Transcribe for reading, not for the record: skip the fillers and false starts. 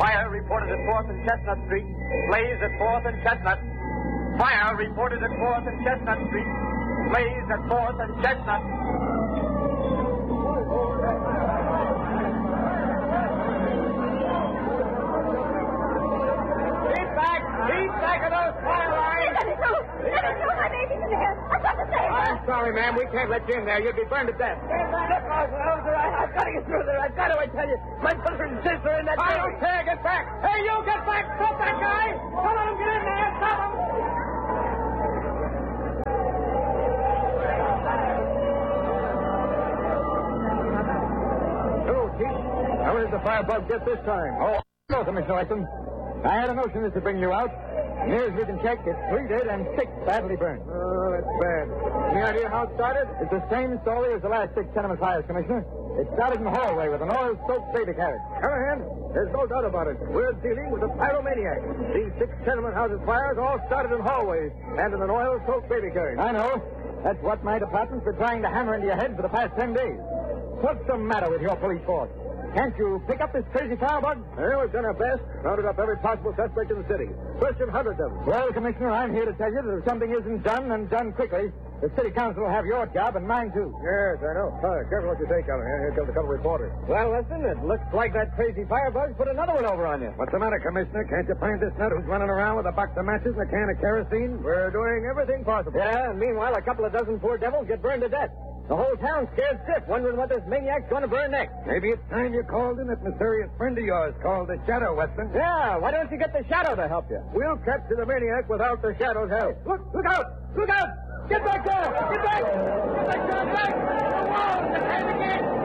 Fire reported at 4th and Chestnut Street. Blaze at 4th and Chestnut. Fire reported at 4th and Chestnut Street. Blaze at 4th and Chestnut. Keep back of those fire lines! Let it go! My baby's in there! I've got to save her! I'm sorry, ma'am. We can't let you in there. You'd be burned to death. I've got to get through there. I've got to, I tell you. My brother and sister are in that I don't care. Get back. Hey, you get back. Stop that guy. Don't let him get in there. Stop him. Hello, Chief. How did the firebug get this time? Oh, no, Commissioner Weston. I had a notion this would bring you out. Near as we can check, it's 3 dead and 6 badly burned. Oh, that's bad. Any idea how it started? It's the same story as the last 6 tenement fires, Commissioner. It started in the hallway with an oil-soaked baby carriage. Callahan, there's no doubt about it. We're dealing with a pyromaniac. These 6 tenement houses fires all started in hallways and in an oil-soaked baby carriage. I know. That's what my department's been trying to hammer into your head for the past 10 days. What's the matter with your police force? Can't you pick up this crazy firebug? Well, we've done our best. Rounded up every possible suspect in the city. Questioned hundreds of them. Well, Commissioner, I'm here to tell you that if something isn't done and done quickly, the city council will have your job and mine, too. Yes, I know. Careful what you say, Callahan. Here comes a couple of reporters. Well, listen, it looks like that crazy firebug put another one over on you. What's the matter, Commissioner? Can't you find this nut who's running around with a box of matches and a can of kerosene? We're doing everything possible. Yeah, and meanwhile, a couple of dozen poor devils get burned to death. The whole town's scared stiff, wondering what this maniac's going to burn next. Maybe it's time you called in that mysterious friend of yours called the Shadow, Weston. Yeah, why don't you get the Shadow to help you? We'll capture the maniac without the Shadow's help. Look out! Look out! Get back there! Get back! Get back there! The wall! The hand again!